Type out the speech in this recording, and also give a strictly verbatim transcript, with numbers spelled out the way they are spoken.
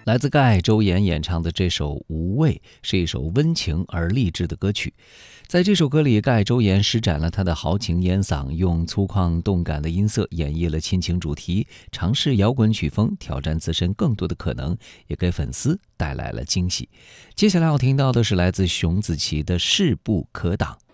来自盖周岩演唱的这首《无畏》是一首温情而励志的歌曲。在这首歌里，盖周岩施展了他的豪情烟嗓，用粗犷动感的音色演绎了亲情主题，尝试摇滚曲风，挑战自身更多的可能，也给粉丝带来了惊喜。接下来要听到的是来自熊梓淇的《势不可挡》。